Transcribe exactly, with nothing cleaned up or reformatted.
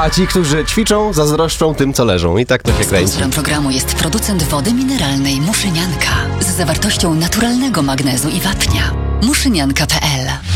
A ci, którzy ćwiczą, zazdroszczą tym, co leżą. I tak to się kręci. Sponsorem programu jest producent wody mineralnej Muszynianka z zawartością naturalnego magnezu i wapnia. muszynianka kropka p l